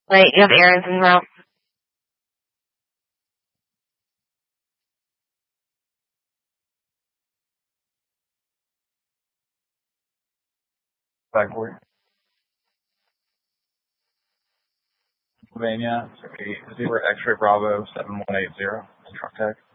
Wait, you have errands en route? Back for Pennsylvania, 0 X-ray Bravo 7180, truck tag.